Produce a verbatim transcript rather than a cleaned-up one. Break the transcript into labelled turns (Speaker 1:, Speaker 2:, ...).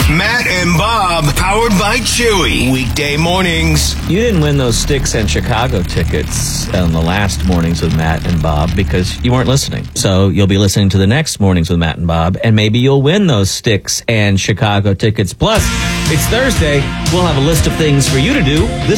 Speaker 1: Matt and Bob, powered by Chewy. Weekday mornings.
Speaker 2: You didn't win those Styx and Chicago tickets on the last Mornings with Matt and Bob because you weren't listening. So you'll be listening to the next Mornings with Matt and Bob, and maybe you'll win those Styx and Chicago tickets. Plus, it's Thursday. We'll have a list of things for you to do this